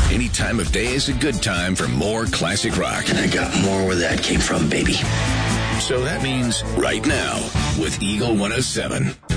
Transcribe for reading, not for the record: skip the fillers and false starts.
Any time of day is a good time for more classic rock. And I got more where that came from, baby. So that means right now with Eagle 107.